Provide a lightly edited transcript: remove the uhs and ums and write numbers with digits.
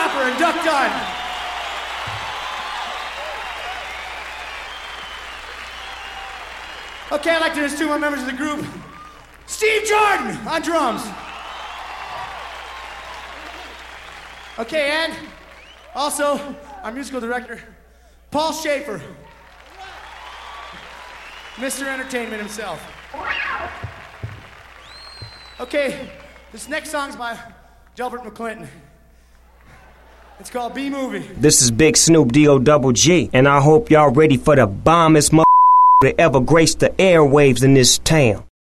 Clapper and Duck Dunn. Okay, I'd like to introduce two more members of the group. Steve Jordan on drums. Okay, and also our musical director, Paul Schaefer. Mr. Entertainment himself. Okay, this next song's by Delbert McClinton. It's called B-Movie. This is Big Snoop D-O-double-G, and I hope y'all ready for the bombest to ever grace the airwaves in this town.